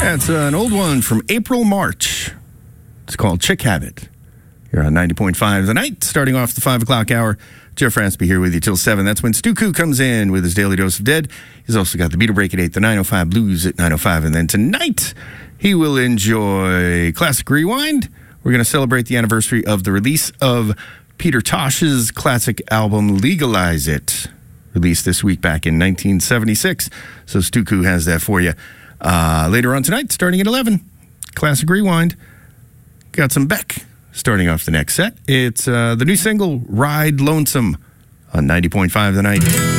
That's an old one from April, March. It's called Chick Habit. You're on 90.5 The Night, starting off the 5 o'clock hour. Jeff Raspy here with you till 7. That's when Stuku comes in with his daily dose of dead. He's also got the Beater Break at 8, the 905 Blues at 905. And then tonight, he will enjoy Classic Rewind. We're going to celebrate the anniversary of the release of Peter Tosh's classic album, Legalize It, released this week back in 1976. So Stuku has that for you. Later on tonight, starting at 11, Classic Rewind. Got some Beck starting off the next set. It's the new single, Ride Lonesome, on 90.5 The Night.